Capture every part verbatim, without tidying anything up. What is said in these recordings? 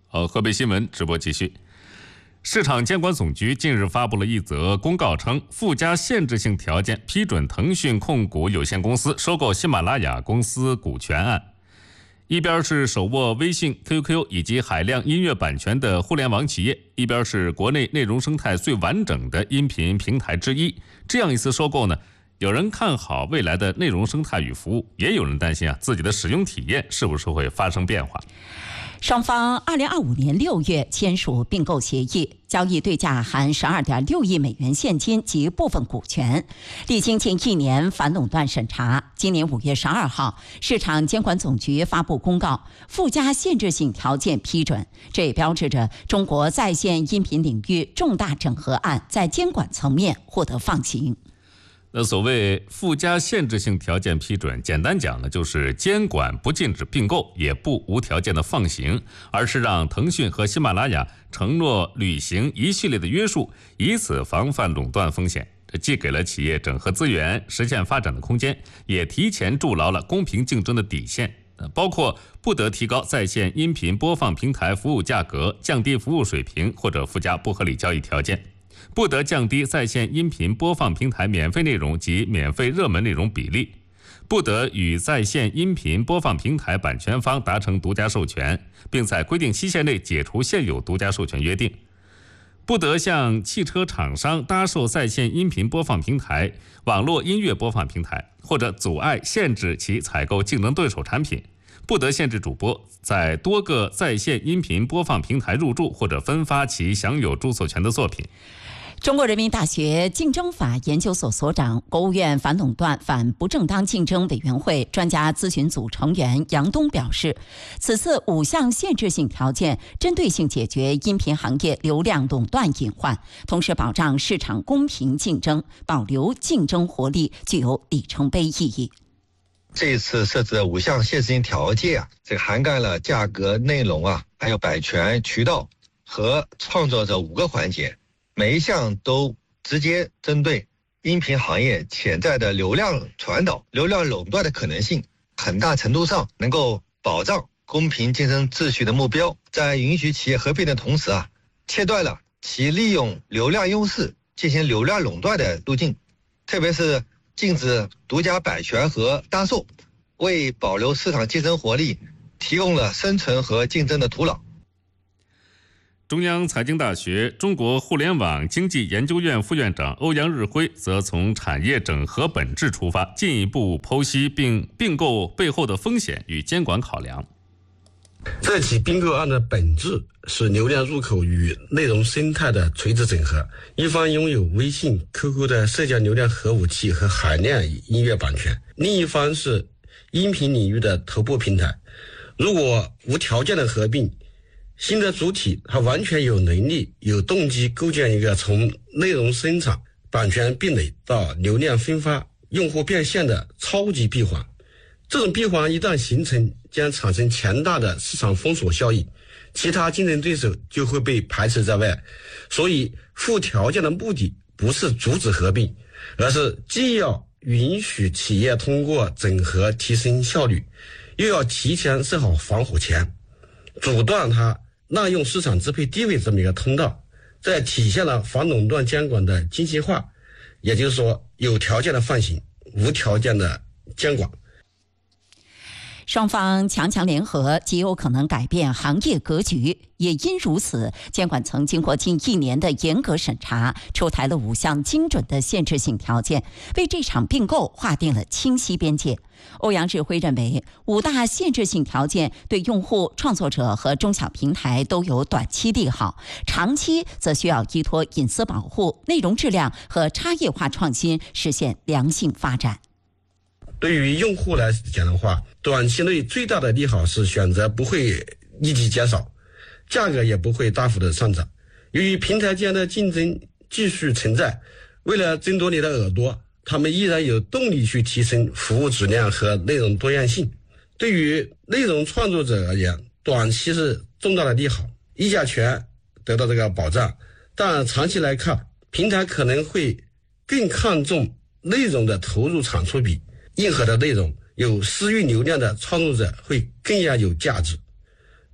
呃，河北新闻直播继续。市场监管总局近日发布了一则公告称，附加限制性条件批准腾讯控股有限公司收购喜马拉雅公司股权案。一边是手握微信、Q Q 以及海量音乐版权的互联网企业，一边是国内内容生态最完整的音频平台之一。这样一次收购呢，有人看好未来的内容生态与服务，也有人担心啊自己的使用体验是不是会发生变化。 双方二零二五年六月签署并购协议，交易对价含十二点六亿美元现金及部分股权。历经近一年反垄断审查，今年五月十二号，市场监管总局发布公告，附加限制性条件批准。这也标志着中国在线音频领域重大整合案在监管层面获得放行。 那所谓附加限制性条件批准，简单讲呢，就是监管不禁止并购，也不无条件的放行，而是让腾讯和喜马拉雅承诺履行一系列的约束，以此防范垄断风险。这既给了企业整合资源、实现发展的空间，也提前筑牢了公平竞争的底线，包括不得提高在线音频播放平台服务价格、降低服务水平或者附加不合理交易条件。不得降低在线音频播放平台免费内容及免费热门内容比例，不得与在线音频播放平台版权方达成独家授权，并在规定期限内解除现有独家授权约定，不得向汽车厂商搭售在线音频播放平台、网络音乐播放平台，或者阻碍、限制其采购竞争对手产品，不得限制主播在多个在线音频播放平台入驻或者分发其享有著作权的作品。 中国人民大学竞争法研究所所长、国务院反垄断反不正当竞争委员会专家咨询组成员杨东表示，此次五项限制性条件针对性解决音频行业流量垄断隐患，同时保障市场公平竞争，保留竞争活力，具有里程碑意义。 这一次设置的五项限制性条件啊，这个涵盖了价格、内容啊，还有版权、渠道和创作者五个环节。每一项都直接针对音频行业潜在的流量传导、流量垄断的可能性，很大程度上能够保障公平竞争秩序的目标，在允许企业合并的同时啊，切断了其利用流量优势进行流量垄断的路径，特别是禁止独家版权和搭售，为保留市场竞争活力提供了生存和竞争的土壤。 中央财经大学中国互联网经济研究院副院长欧阳日辉则从产业整合本质出发，进一步剖析并并购背后的风险与监管考量。 这起并购案的本质是流量入口与内容生态的垂直整合，一方拥有微信、Q Q 的社交流量核武器和海量音乐版权，另一方是音频领域的头部平台。如果无条件的合并，新的主体它完全有能力、有动机构建一个从内容生产、版权壁垒到流量分发、用户变现的超级闭环。这种闭环一旦形成，将产生强大的市场封锁效应，其他竞争对手就会被排斥在外。所以附条件的目的不是阻止合并，而是既要允许企业通过整合提升效率，又要提前设好防火墙，阻断它滥用市场支配地位这么一个通道，这体现了反垄断监管的精细化，也就是说有条件的放行，无条件的监管。 双方强强联合，极有可能改变行业格局。也因如此，监管层经过近一年的严格审查，出台了五项精准的限制性条件，为这场并购划定了清晰边界。欧阳日辉认为，五大限制性条件对用户、创作者和中小平台都有短期利好，长期则需要依托隐私保护、内容质量和差异化创新，实现良性发展。 对于用户来讲的话，短期内最大的利好是选择不会立即减少，价格也不会大幅的上涨。由于平台间的竞争继续存在，为了争夺你的耳朵，他们依然有动力去提升服务质量和内容多样性。对于内容创作者而言，短期是重大的利好，议价权得到这个保障，但长期来看，平台可能会更看重内容的投入产出比，硬核的内容有私域流量的创作者会更加有价值。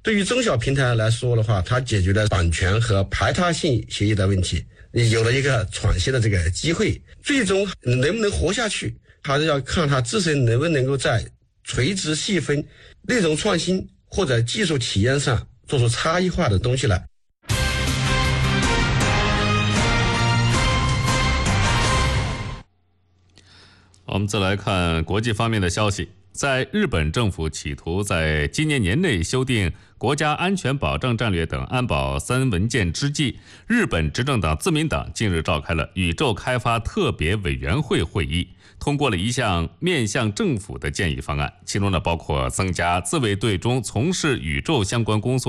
对于中小平台来说的话，它解决了版权和排他性协议的问题，有了一个喘息的这个机会。最终能不能活下去，还是要看它自身能不能够在垂直细分、内容创新或者技术体验上做出差异化的东西来。 我们再来看国际方面的消息。在日本政府企图在今年年内修订国家安全保障战略等安保三文件之际，日本执政党自民党近日召开了宇宙开发特别委员会会议，通过了一项面向政府的建议方案，其中呢包括增加自卫队中从事宇宙相关工作